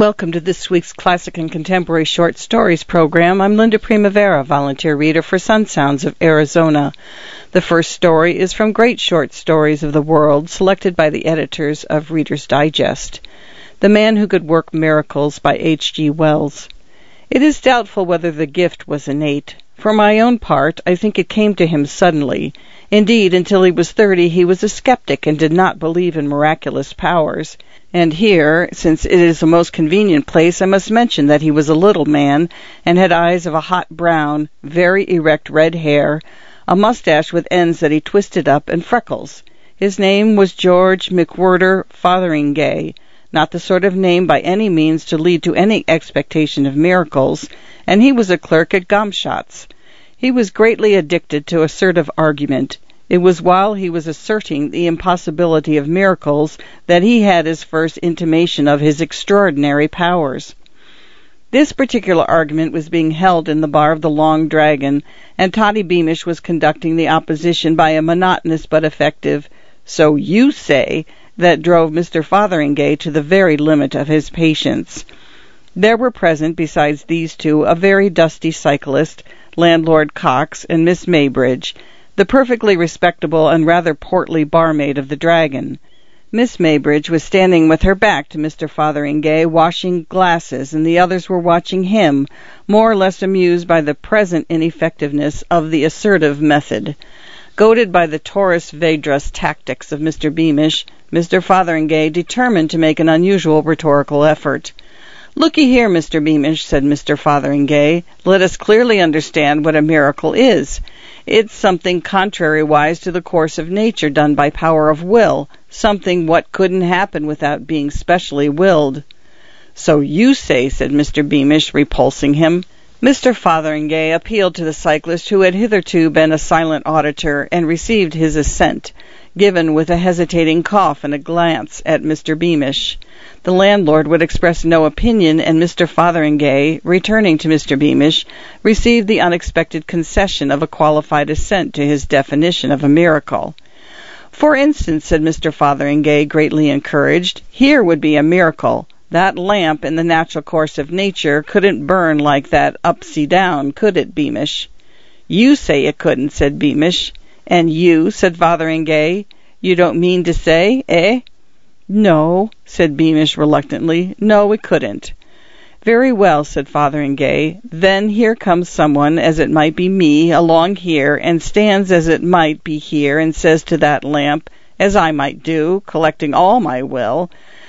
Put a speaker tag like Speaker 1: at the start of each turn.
Speaker 1: Welcome to this week's Classic and Contemporary Short Stories program. I'm Linda Primavera, volunteer reader for Sun Sounds of Arizona. The first story is from Great Short Stories of the World, selected by the editors of Reader's Digest. The Man Who Could Work Miracles by H.G. Wells. It is doubtful whether the gift was innate. For my own part, I think it came to him suddenly. Indeed, until he was 30, he was a skeptic and did not believe in miraculous powers. And here, since it is a most convenient place, I must mention that he was a little man, and had eyes of a hot brown, very erect red hair, a mustache with ends that he twisted up, and freckles. His name was George McWhirter Fotheringay, not the sort of name by any means to lead to any expectation of miracles, and he was a clerk at Gomshott's. He was greatly addicted to assertive argument. It was while he was asserting the impossibility of miracles that he had his first intimation of his extraordinary powers. This particular argument was being held in the bar of the Long Dragon, and Toddy Beamish was conducting the opposition by a monotonous but effective "So you say," that drove Mr. Fotheringay to the very limit of his patience. There were present, besides these two, a very dusty cyclist, Landlord Cox, and Miss Maybridge, the perfectly respectable and rather portly barmaid of the Dragon. Miss Maybridge was standing with her back to Mr. Fotheringay, washing glasses, and the others were watching him, more or less amused by the present ineffectiveness of the assertive method. Goaded by the Taurus Vedras tactics of Mr. Beamish, Mr. Fotheringay determined to make an unusual rhetorical effort. "Looky here, Mr. Beamish," said Mr. Fotheringay, "let us clearly understand what a miracle is. It's something contrariwise to the course of nature done by power of will, something what couldn't happen without being specially willed." "So you say," said Mr. Beamish, repulsing him. Mr. Fotheringay appealed to the cyclist, who had hitherto been a silent auditor, and received his assent, given with a hesitating cough and a glance at Mr. Beamish. The landlord would express no opinion, and Mr. Fotheringay, returning to Mr. Beamish, received the unexpected concession of a qualified assent to his definition of a miracle. "For instance," said Mr. Fotheringay, greatly encouraged, "here would be a miracle. That lamp, in the natural course of nature, couldn't burn like that upsy down, could it, Beamish?" "You say it couldn't," said Beamish. "And you," said Fotheringay, "you don't mean to say, eh?" "No," said Beamish reluctantly. "No, it couldn't." "Very well," said Fotheringay. "Then here comes someone, as it might be me, along here, and stands as it might be here, and says to that lamp, as I might do, collecting all my will,